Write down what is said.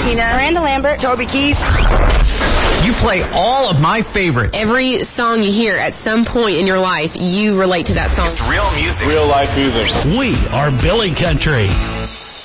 Tina, Miranda Lambert, Toby Keith. You play all of my favorites. Every song you hear at some point in your life, you relate to that song. It's real music. Real life music. We are Billy Country.